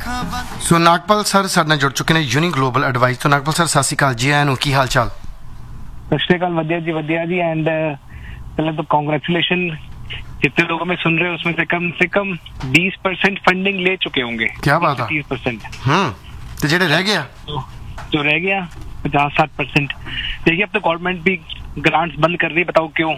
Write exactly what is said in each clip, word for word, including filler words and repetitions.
ਸੋ Nagpal sir ਸਾਡੇ ਨਾਲ ਜੁੜ ਚੁੱਕੇ ਨੇ ਯੂਨੀ ਗਲੋਬਲ ਐਡਵਾਈਸ ਤੋਂ। ਨਾਗਪਾਲ ਸਰ ਸਤਿ ਸ਼੍ਰੀ ਅਕਾਲ ਜੀ, ਆਇਆਂ ਨੂੰ ਕੀ ਹਾਲ ਚਾਲ? सत श्रीकाल, वधिया जी वधिया जी। एंड पहले तो कॉन्ग्रेचुलेशन, जितने लोगों में सुन रहे हो उसमें से कम से कम बीस परसेंट फंडिंग ले चुके होंगे। क्या बात है? तीस परसेंट हम्म तो जेडे रह गया तो, तो रह गया पचास साठ परसेंट। देखिए अब तो गवर्नमेंट भी ग्रांट्स बंद कर रही है, बताओ क्यों?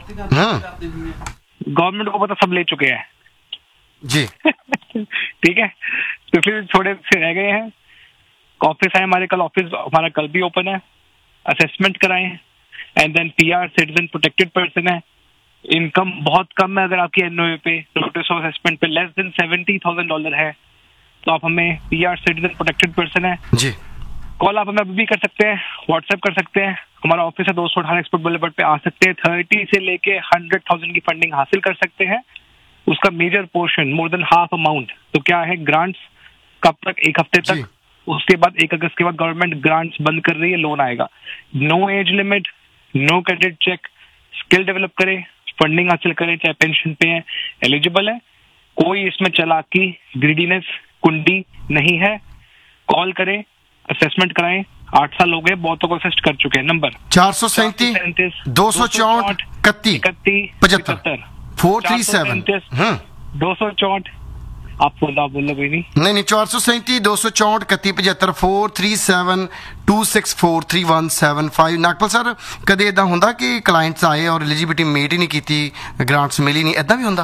गवर्नमेंट को पता सब ले चुके हैं जी। ठीक है, तो फिर थोड़े से रह गए हैं। ऑफिस है हमारे, कल ऑफिस हमारा कल भी ओपन है। असेसमेंट कराएं and then PR citizen protected person है। इनकम बहुत कम है, अगर आपकी एनओए पे नोटिस ऑफ असेसमेंट पे less than seventy thousand dollar है तो आप हमें पीआर सिटीजन प्रोटेक्टेड पर्सन है जी। कॉल आप हमें अभी भी कर सकते हैं, व्हाट्सएप कर सकते हैं। हमारा ऑफिस है दो सौ अठारह एक्सपोर्ट बुलेवार्ड पे, आ सकते हैं। थर्टी से लेके हंड्रेड थाउजेंड की फंडिंग हासिल कर सकते हैं। उसका major portion more than half amount तो क्या है ग्रांट्स कब तक? एक हफ्ते तक। उसके बाद एक अगस्त के बाद गवर्नमेंट ग्रांट्स बंद कर रही है, लोन आएगा। No age limit, no credit check, skill develop करें, फंडिंग हासिल करें, चाहे पेंशन पे है, एलिजिबल है। कोई इसमें चालाकी ग्रीडीनेस कुंडी नहीं है। कॉल करें, असेसमेंट कराएं। आठ साल हो गए, बहुतों को असिस्ट कर चुके हैं। नंबर चार सौ सैंतीस दो सौ चौंठ इकतीस इकतीस पचहत्तर फोर थ्री सेवन दो सौ चौंठ आप बोलो आप बोलो कोई नहीं नहीं नहीं चार सौ सैंती दो सौ चौंठ इकतीस पचहत्तर four three seven to six four three one seven five. Nagpal sir कदे इदा हुंदा कि क्लाइंट्स आए और एलिजिबिलिटी मीट ही नहीं की, ग्रांट्स मिली नहीं, इदा भी हुंदा?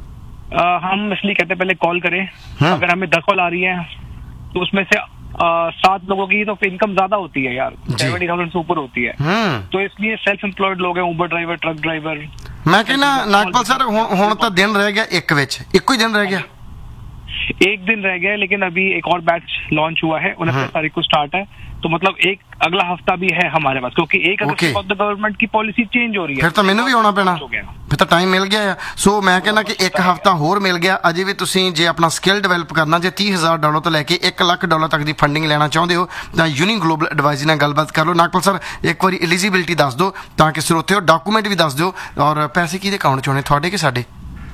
हम इसलिए कहते पहले कॉल करें। अगर हमें दस कॉल आ रही है तो उसमें से सात लोगों की तो इनकम ज्यादा होती है यार, सेवेंटी थाउजेंड से ऊपर होती है। तो इसलिए सेल्फ एम्प्लॉयड लोग हैं, उबर ड्राइवर, ट्रक ड्राइवर। मैं कहना नागपाल सर हुण तां दिन रह गया एक विच, इक्को ही दिन रह गया, एक दिन रह गया। लेकिन अभी एक और बैच लॉन्च हुआ है, उनतीस तारीख को स्टार्ट है। तो मतलब एक अगला हफ्ता भी है हमारे पास, क्योंकि एक अगस्त के बाद गवर्नमेंट की पॉलिसी चेंज हो रही है। फिर तो मैनू भी आना पैना, फिर तो टाइम मिल गया। सो मैं कहना कि एक हफ्ता होर मिल गया। अजे भी तुसीं जे अपना स्किल डेवलप करना, जे तीस हज़ार डॉलर तो लैके एक लाख डॉलर तक की फंडिंग लेना चाहते हो तो यूनी ग्लोबल एडवाइजर नाल गलबात कर लो। नागपाल सर एक बार एलिजिबिलिटी दस दो ताकि स्रोते हो, डॉकूमेंट भी दस दो, और पैसे किहदे अकाउंट च होने, तुहाडे कि साडे?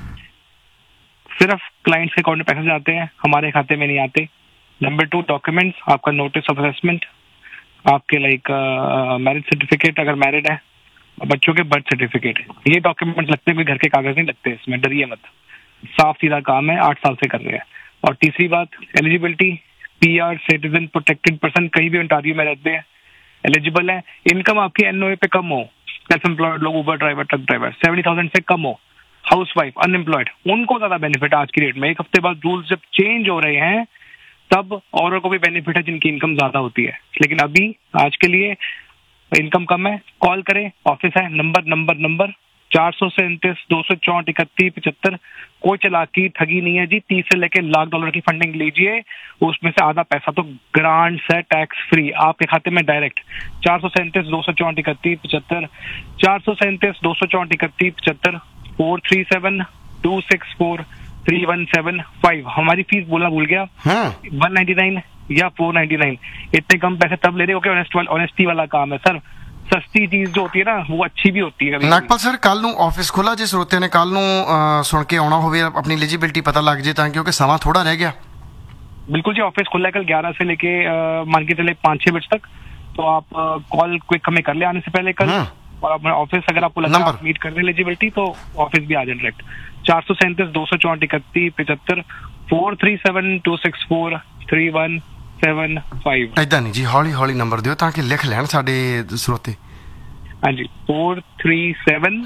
सिर्फ क्लाइंट्स के अकाउंट में पैसे जाते हैं, हमारे खाते में नहीं आते। नंबर टू, डॉक्यूमेंट्स, आपका नोटिस ऑफ असेसमेंट, आपके लाइक मैरिज सर्टिफिकेट अगर मैरिड है, बच्चों के बर्थ सर्टिफिकेट, ये डॉक्यूमेंट्स लगते हैं, कोई घर के कागज नहीं लगते इसमें, डरिए मत। साफ सीधा काम है, आठ साल से कर रहे हैं। और तीसरी बात, eligibility, PR citizen protected person, कहीं भी ओंटारियो में रहते हैं, एलिजिबल है। इनकम आपकी एनओए पे कम हो, सेल्फ एम्प्लॉयड लोग, उबर driver, truck driver, seventy thousand से कम हो, हाउस वाइफ, अनएम्प्लॉयड, उनको ज्यादा बेनिफिट आज की डेट में। एक हफ्ते बाद रूल्स जब चेंज हो रहे हैं तब औरों को भी बेनिफिट है जिनकी इनकम ज्यादा होती है। लेकिन अभी आज के लिए इनकम कम है। कॉल करें, ऑफिस है, नंबर नंबर नंबर चार सौ सैंतीस दो सौ चौंठ इकतीस पचहत्तर। कोई चलाकी ठगी नहीं है जी। तीस से लेके लाख डॉलर की फंडिंग लीजिए, उसमें से आधा पैसा तो ग्रांट्स है, टैक्स फ्री, आपके खाते में डायरेक्ट। चार सौ सैंतीस दो सौ चौंठ इकतीस पचहत्तर चार सौ सैंतीस दो सौ चौंठ इकतीस पचहत्तर four three seven to six four three one seven five. हमारी फीस बोलना भूल गया, वन नाइन्टी नाइन या फोर नाइन्टी नाइन। इतने कम पैसे तब ले रहे हो कि ऑनेस्ट वाला ऑनेस्टी वाला काम है सर। सस्ती चीज जो होती है ना वो अच्छी भी होती है। नागपाल सर कल नूं ऑफिस खुला, जे स्रोते ने कल नूं सुन के आना होवे, अपनी एलिजिबिलिटी पता लग जाए, तां क्योंकि समा थोड़ा रह गया। बिल्कुल जी, ऑफिस खुला है कल ग्यारह से लेके मान के चले पाँच छह बजे तक। तो आप कॉल क्विक हमें कर ले आने से पहले कल, और अपना ऑफिस अगर आपको लगता है मीट कर रहे एलिजिबिलिटी तो ऑफिस भी आ जाए डायरेक्ट। चार सौ सैंतीस दो सौ चौंठ इकतीस पचहत्तर four three seven to six four three one seven five. ऐदा नहीं जी, हौली हौली नंबर दिओ ताकि लिख लैन साडे श्रोते। हाँ जी, four three seven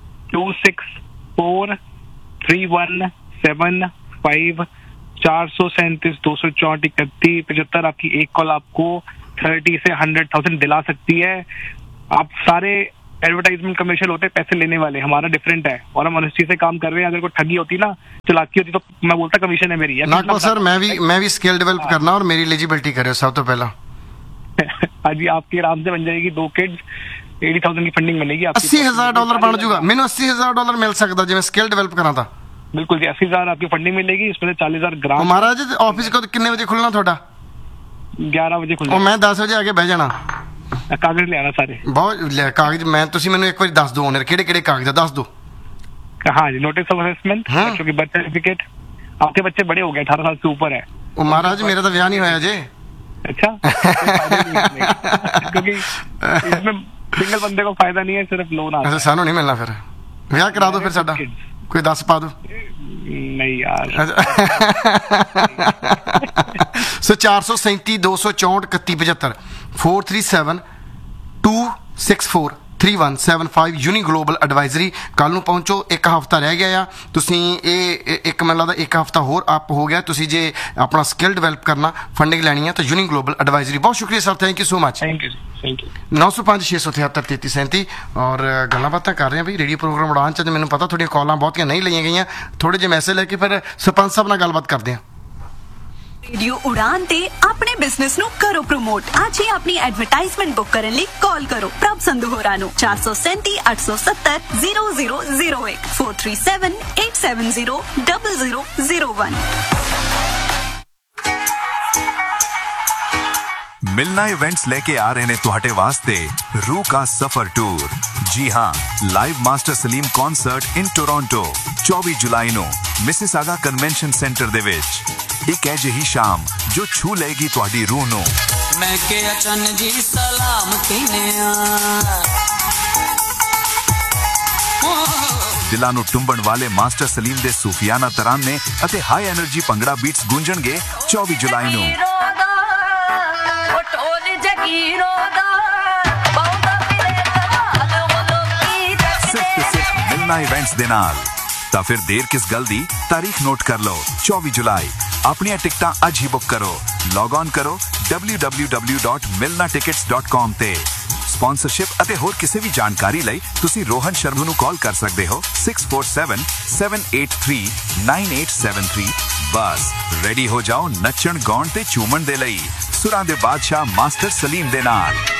to six four three one seven five. चार सौ सैंतीस दो सौ चौंठ इकतीस पचहत्तर। आपकी एक कॉल आपको थर्टी से हंड्रेड थाउजेंड दिला सकती है। आप सारे एडवर्टाइजमेंट कमर्शियल होते हैं पैसे लेने वाले, हमारा डिफरेंट है और हम ऑनेस्टी से काम कर रहे हैं। अगर कोई ठगी होती ना, चलाकी होती, तो मैं बोलता कमीशन है मेरी। नागपाल सर मैं भी मैं भी स्किल डेवलप करना और मेरी एलिजिबिलिटी करो सब तो पहला। हाँ जी, आपकी आराम से बन जाएगी, दो किड्स, एटी थाउजेंड की फंडिंग बनेगी। अस्सी हजार डॉलर बन जाऊगा, मैंने अस्सी हजार डॉलर मिल सकता जो मैं स्किल डेवलप करा था। बिल्कुल जी, अस्सी हजार आपकी फंडिंग मिलेगी, इसमें से चालीस हजार ग्राम। महाराज ऑफिस को कितने बजे खुलना थोड़ा? ग्यारह बजे खुलना। मैं दस बजे आके बह जाना। कागज ले आना सारे। बहुत कागज मैं तुसी मैंने एक बार दस दो ओनर किहड़े किहड़े कागज दस दो। हाँ जी, नोटिस ऑफ असेसमेंट, बच्चों की बर्थ सर्टिफिकेट। आपके बच्चे बड़े हो गए, अठारह साल से ऊपर है। ਉਹ ਮਹਾਰਾਜ ਮੇਰਾ ਤਾਂ ਵਿਆਹ ਨਹੀਂ ਹੋਇਆ ਜੇ। अच्छा क्योंकि इसमें सिंगल बंदे को फायदा नहीं है, सिर्फ लोन आता अच्छा सानू नहीं मिलना फिर ਵਿਆਹ ਕਰਾ ਦਿਓ ਫਿਰ ਸਾਡਾ ਕੋਈ दस पा दो है। नहीं यार सो चार सौ सैंती दो सौ चौंठ इकत्ती पचहत्तर four three seven two six four three one seven five uni global advisory. ਕੱਲ ਨੂੰ ਪਹੁੰਚੋ, ਇੱਕ ਹਫਤਾ ਰਹਿ ਗਿਆ ਆ। ਤੁਸੀਂ ਇਹ ਇੱਕ ਮੈਨੂੰ ਲੱਗਦਾ ਇੱਕ ਹਫਤਾ ਹੋਰ ਅਪ ਹੋ ਗਿਆ। ਤੁਸੀਂ ਜੇ ਆਪਣਾ ਸਕਿੱਲ ਡਿਵੈਲਪ ਕਰਨਾ, ਫੰਡਿੰਗ ਲੈਣੀ ਹੈ ਤਾਂ यूनी ग्लोबल एडवाइजरी। बहुत शुक्रिया sir, thank you so much. Thank you thank you. नौ सौ पाँच छे सौ तिहत्तर तेती सैंती और ਗੱਲਾਂ ਬਾਤਾਂ ਕਰ ਰਹੇ ਹਾਂ ਬਈ ਰੇਡੀਓ ਪ੍ਰੋਗਰਾਮ ਉਡਾਨ 'ਚ। ਮੈਨੂੰ ਪਤਾ ਤੁਹਾਡੀਆਂ ਕਾਲਾਂ ਬਹੁਤੀਆਂ ਨਹੀਂ ਲਈਆਂ ਗਈਆਂ, ਥੋੜੇ ਜਿਹੇ ਮੈਸੇਜ ਲੈ ਕੇ ਫਿਰ ਸਰਪੰਚ ਸਾਹਿਬ ਨਾਲ ਗੱਲਬਾਤ ਕਰਦੇ ਹਾਂ। रेडियो उड़ान ते अपने बिजनेस नु करो प्रमोट। आज ही अपनी एडवर्टाइजमेंट बुक करने लिए कॉल करो प्रभ संधू होरा नु चार सौ सैंती अठ सौ सत्तर जीरो जीरो जीरो एक four three seven eight seven zero double zero zero one. मिलना इवेंट्स लेके आ रहे ने तुहाडे वास्ते रूह का सफर टूर। जी हाँ, live master Salim concert in Toronto चौबीस जुलाई नु मिसिसागा कन्वेंशन सेंटर दे विच। एक है जही शाम जो छू लेगी तुहाडी रूह नु। मैं के अचन जी सलाम कहने दिलां नू टुंबण वाले मास्टर सलीम दे सूफियाना तराने अते हाई एनर्जी भंगड़ा बीट्स गूंजणगे चौबीस जुलाई नु। सिर्फ ते सिर्फ मिलना इवेंट्स दे नाल। ਤਾਂ ਫਿਰ ਦੇਰ ਕਿਸ ਗੱਲ ਦੀ, ਤਾਰੀਖ ਨੋਟ ਕਰ ਲਓ चौबीस ਜੁਲਾਈ। ਆਪਣੀਆਂ ਟਿਕਟਾਂ ਅੱਜ ਹੀ ਬੁੱਕ ਕਰੋ। ਲੌਗ ਔਨ ਕਰੋ W W W dot ਮਿਲਨਾ tickets dot com ਤੇ। ਸਪਾਂਸਰਸ਼ਿਪ ਅਤੇ ਹੋਰ ਕਿਸੇ ਵੀ ਜਾਣਕਾਰੀ ਲਈ ਤੁਸੀਂ ਰੋਹਨ ਸ਼ਰਮਾ ਨੂੰ ਕਾਲ ਕਰ ਸਕਦੇ ਹੋ six four seven seven eight three nine eight seven three. ਬਸ ਰੈਡੀ ਹੋ ਜਾਓ ਨੱਚਣ ਗਾਉਣ ਤੇ ਝੂਮਣ ਦੇ ਲਈ ਸੁਰਾਂ ਦੇ ਬਾਦਸ਼ਾਹ ਮਾਸਟਰ ਸਲੀਮ ਦੇ ਨਾਲ।